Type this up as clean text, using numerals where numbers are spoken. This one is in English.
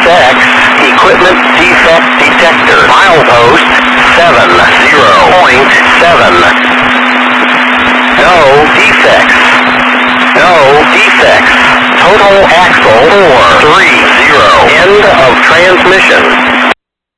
defects. Equipment defect detector. Milepost 70.7. No defects. No defects. Total axle 430. End of transmission.